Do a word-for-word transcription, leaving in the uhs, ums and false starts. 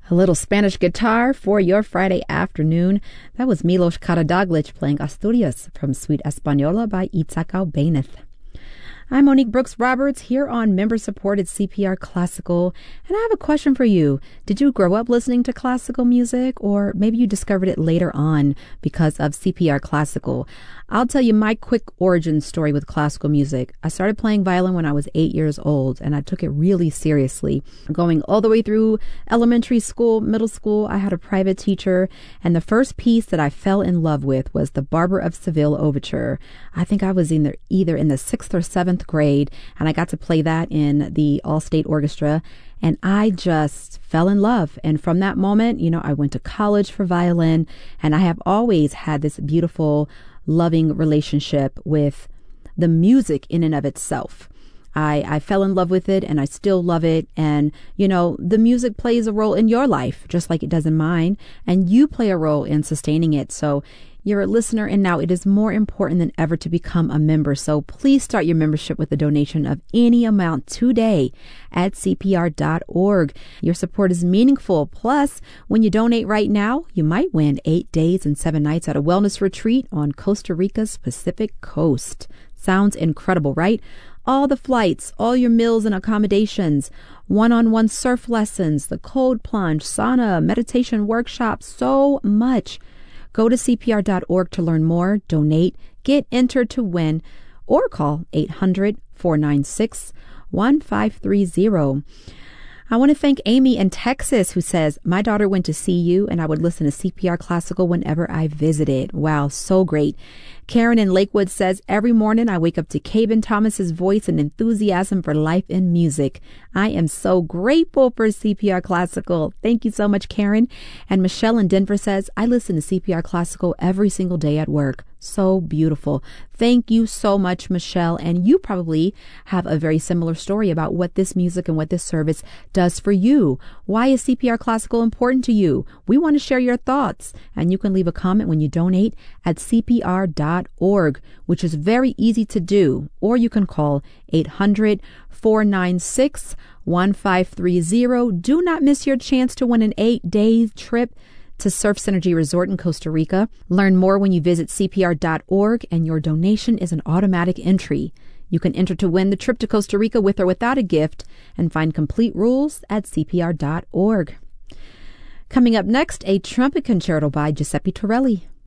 A little Spanish guitar for your Friday afternoon. That was Milos Karadzic playing Asturias from Suite Española by Itzhak Albéniz. I'm Monique Brooks Roberts here on member-supported C P R Classical, and I have a question for you. Did you grow up listening to classical music, or maybe you discovered it later on because of C P R Classical? I'll tell you my quick origin story with classical music. I started playing violin when I was eight years old, and I took it really seriously. Going all the way through elementary school, middle school, I had a private teacher, and the first piece that I fell in love with was the Barber of Seville Overture. I think I was either, either in the sixth or seventh grade, and I got to play that in the All-State Orchestra, and I just fell in love. And from that moment, you know, I went to college for violin, and I have always had this beautiful, loving relationship with the music in and of itself. I, I fell in love with it, and I still love it. And, you know, the music plays a role in your life, just like it does in mine, and you play a role in sustaining it. So you're a listener, and now it is more important than ever to become a member. So please start your membership with a donation of any amount today at C P R dot org. Your support is meaningful. Plus, when you donate right now, you might win eight days and seven nights at a wellness retreat on Costa Rica's Pacific Coast. Sounds incredible, right? All the flights, all your meals and accommodations, one-on-one surf lessons, the cold plunge, sauna, meditation workshops, so much. Go to C P R dot org to learn more, donate, get entered to win, or call eight hundred, four nine six, one five three zero. I want to thank Amy in Texas, who says, my daughter went to see you and I would listen to C P R Classical whenever I visited. Wow, so great. Karen in Lakewood says, every morning I wake up to Caben Thomas's voice and enthusiasm for life and music. I am so grateful for C P R Classical. Thank you so much, Karen. And Michelle in Denver says, I listen to C P R Classical every single day at work. So beautiful. Thank you so much, Michelle. And you probably have a very similar story about what this music and what this service does for you. Why is C P R Classical important to you? We want to share your thoughts. And you can leave a comment when you donate at C P R dot org, which is very easy to do. Or you can call eight hundred, four nine six, one five three zero. Do not miss your chance to win an eight-day trip to Surf Synergy Resort in Costa Rica. Learn more when you visit C P R dot org, and your donation is an automatic entry. You can enter to win the trip to Costa Rica with or without a gift, and find complete rules at C P R dot org. Coming up next, a trumpet concerto by Giuseppe Torelli.